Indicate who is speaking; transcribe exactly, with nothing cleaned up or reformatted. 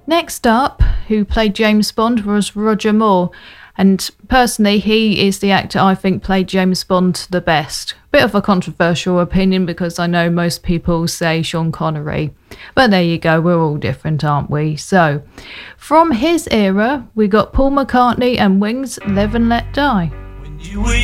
Speaker 1: Next up, who played James Bond, was Roger Moore. And personally, he is the actor I think played James Bond the best. Bit of a controversial opinion because I know most people say Sean Connery. But there you go, we're all different, aren't we? So, from his era, we got Paul McCartney and Wings' Live and Let Die.
Speaker 2: When you were